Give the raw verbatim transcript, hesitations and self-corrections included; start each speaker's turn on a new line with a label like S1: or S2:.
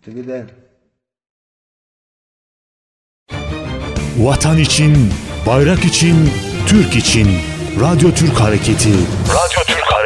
S1: çıktı gider.
S2: Vatan için, bayrak için, Türk için. Radyo Türk Hareketi. Radyo Türk